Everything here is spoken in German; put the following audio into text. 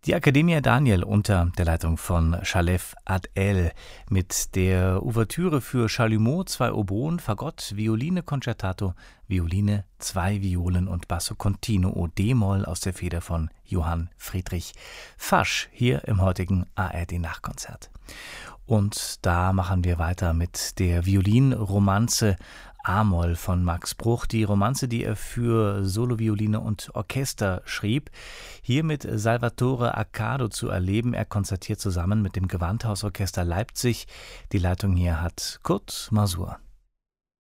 Die Accademia Daniel unter der Leitung von Shalev Ad-El mit der Ouvertüre für Chalumeau, 2 Oboen, Fagott, Violine Concertato, Violine, 2 Violen und Basso Continuo D-Moll aus der Feder von Johann Friedrich Fasch hier im heutigen ARD-Nachkonzert. Und da machen wir weiter mit der Violinromanze A-Moll von Max Bruch, die Romanze, die er für Solovioline und Orchester schrieb, hier mit Salvatore Accardo zu erleben. Er konzertiert zusammen mit dem Gewandhausorchester Leipzig. Die Leitung hier hat Kurt Masur.